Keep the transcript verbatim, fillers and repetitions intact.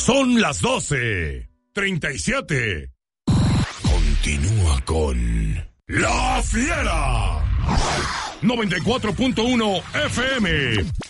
Son las doce treinta y siete. Continúa con La Fiera. noventa y cuatro punto uno F M.